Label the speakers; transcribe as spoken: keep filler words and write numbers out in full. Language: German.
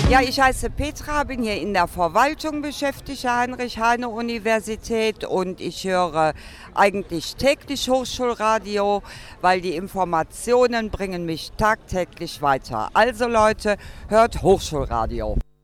Speaker 1: Ja, ich heiße Petra, bin hier in der Verwaltung beschäftigt, der Heinrich-Heine-Universität, und ich höre eigentlich täglich Hochschulradio, weil die Informationen bringen mich tagtäglich weiter. Also Leute, hört Hochschulradio.